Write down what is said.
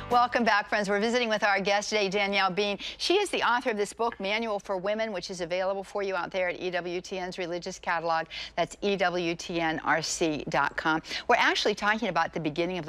Welcome back, friends. We're visiting with our guest today, Danielle Bean. She is the author of this book, Manual for Women, which is available for you out there at EWTN's religious catalog. That's EWTNRC.com. We're actually talking about the beginning of the